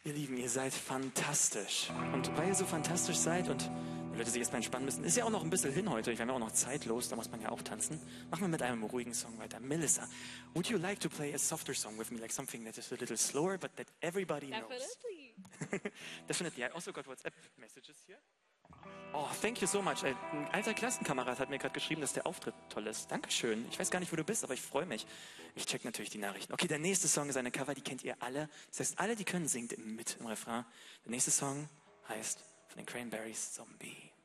Ihr Lieben, ihr seid fantastisch. Und weil ihr so fantastisch seid und die Leute sich jetzt mal entspannen müssen, ist ja auch noch ein bisschen hin heute. Wir haben ja auch noch zeitlos, da muss man ja auch tanzen. Machen wir mit einem ruhigen Song weiter. Melissa, would you like to play a softer song with me, like something that is a little slower, but that everybody knows? Definitely. Definitely. I also got WhatsApp messages here. Oh, thank you so much. Ein alter Klassenkamerad hat mir gerade geschrieben, dass der Auftritt toll ist. Dankeschön. Ich weiß gar nicht, wo du bist, aber ich freue mich. Ich check natürlich die Nachrichten. Okay, der nächste Song ist eine Cover, die kennt ihr alle. Das heißt, alle, die können, singt mit im Refrain. Der nächste Song heißt von den Cranberries Zombie.